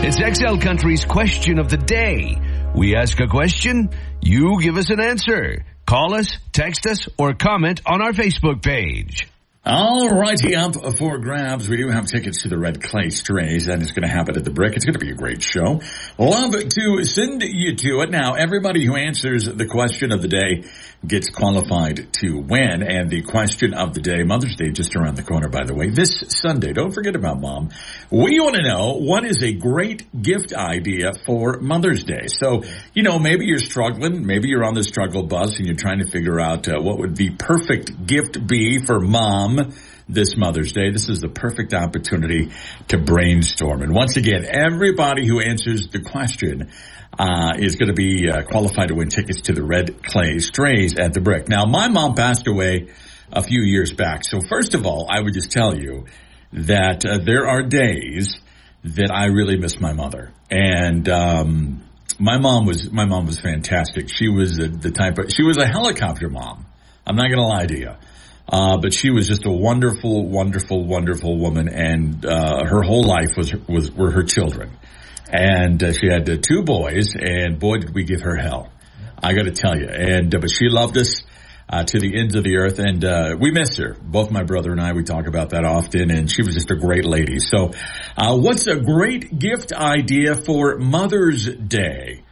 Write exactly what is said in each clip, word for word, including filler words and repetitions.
It's X L Country's question of the day. We ask a question, you give us an answer. Call us, text us, or comment on our Facebook page. All righty, up for grabs. We do have tickets to the Red Clay Strays, and it's going to happen at the Brick. It's going to be a great show. Love to send you to it. Now, everybody who answers the question of the day gets qualified to win. And the question of the day, Mother's Day just around the corner, by the way, this Sunday. Don't forget about Mom. We want to know what is a great gift idea for Mother's Day. So, you know, maybe you're struggling. Maybe you're on the struggle bus and you're trying to figure out uh, what would the perfect gift be for Mom this Mother's Day. This is the perfect opportunity to brainstorm. And once again, everybody who answers the question uh is going to be uh, qualified to win tickets to the Red Clay Strays at the Brick. Now, my mom passed away a few years back. So first of all, I would just tell you that uh, there are days that I really miss my mother. And um my mom was my mom was fantastic. She was the, the type of she was a helicopter mom. I'm not going to lie to you. Uh, but she was just a wonderful, wonderful, wonderful woman, and uh, her whole life was was were her children. And uh, she had uh, two boys, and boy, did we give her hell. I got to tell you. And uh, but she loved us uh, to the ends of the earth, and uh, we miss her. Both my brother and I, we talk about that often, and she was just a great lady. So, uh, what's a great gift idea for Mother's Day?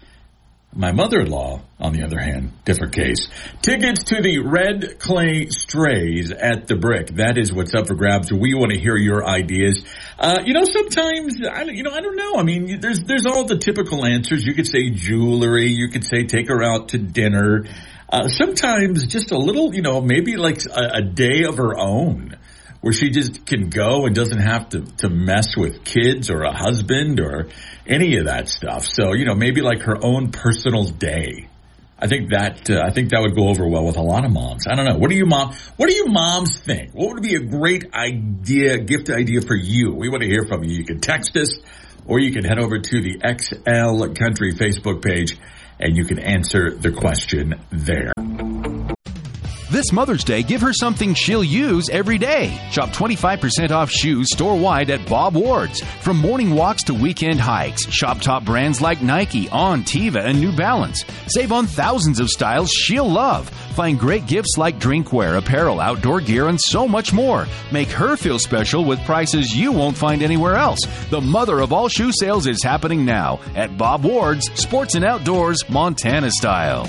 My mother-in-law, on the other hand, different case. Tickets to the Red Clay Strays at the Brick. That is what's up for grabs. We want to hear your ideas. Uh, you know, sometimes, I, you know, I don't know. I mean, there's there's all the typical answers. You could say jewelry. You could say take her out to dinner. Uh, sometimes just a little, you know, maybe like a, a day of her own, where she just can go and doesn't have to, to mess with kids or a husband or any of that stuff. So, you know, maybe like her own personal day. I think that uh, I think that would go over well with a lot of moms. I don't know. What do you mom? What do you moms think? What would be a great idea, gift idea for you? We want to hear from you. You can text us, or you can head over to the X L Country Facebook page, and you can answer the question there. This Mother's Day, give her something she'll use every day. Shop twenty-five percent off shoes store-wide at Bob Ward's. From morning walks to weekend hikes, shop top brands like Nike, On, Teva, and New Balance. Save on thousands of styles she'll love. Find great gifts like drinkware, apparel, outdoor gear, and so much more. Make her feel special with prices you won't find anywhere else. The mother of all shoe sales is happening now at Bob Ward's, Sports and Outdoors, Montana style.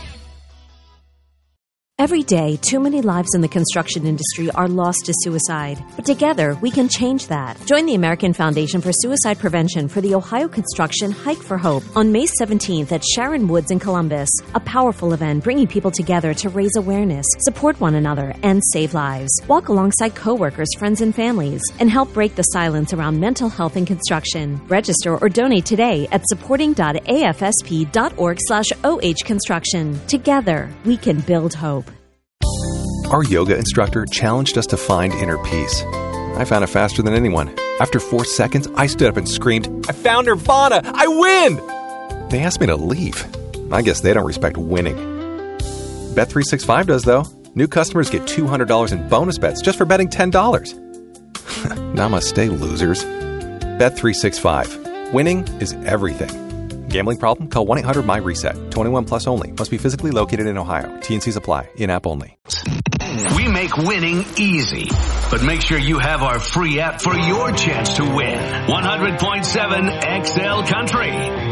Every day, too many lives in the construction industry are lost to suicide. But together, we can change that. Join the American Foundation for Suicide Prevention for the Ohio Construction Hike for Hope on May seventeenth at Sharon Woods in Columbus. A powerful event bringing people together to raise awareness, support one another, and save lives. Walk alongside coworkers, friends, and families, and help break the silence around mental health in construction. Register or donate today at supporting.afsp.org slash OH construction. Together, we can build hope. Our yoga instructor challenged us to find inner peace. I found it faster than anyone. After four seconds, I stood up and screamed, "I found Nirvana! I win!" They asked me to leave. I guess they don't respect winning. Bet three sixty-five does, though. New customers get two hundred dollars in bonus bets just for betting ten dollars. Namaste, losers. Bet three sixty-five. Winning is everything. Gambling problem? Call one eight hundred my reset. twenty-one plus only. Must be physically located in Ohio. T and Cs apply. In-app only. We make winning easy. But make sure you have our free app for your chance to win. one hundred point seven X L Country.